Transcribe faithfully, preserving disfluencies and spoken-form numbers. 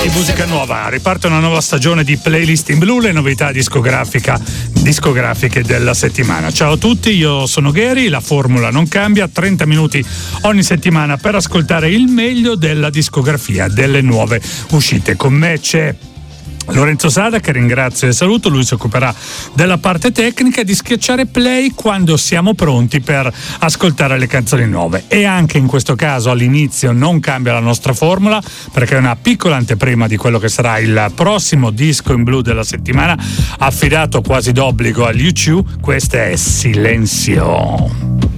di musica nuova. Riparte una nuova stagione di Playlist in Blu, le novità discografica, discografiche della settimana. Ciao a tutti, io sono Gary, la formula non cambia, trenta minuti ogni settimana per ascoltare il meglio della discografia, delle nuove uscite. Con me c'è Lorenzo Sada, che ringrazio e saluto. Lui si occuperà della parte tecnica e di schiacciare play quando siamo pronti per ascoltare le canzoni nuove. E anche in questo caso all'inizio non cambia la nostra formula, perché è una piccola anteprima di quello che sarà il prossimo disco in blu della settimana, affidato quasi d'obbligo agli U due. Questa è Silenzio.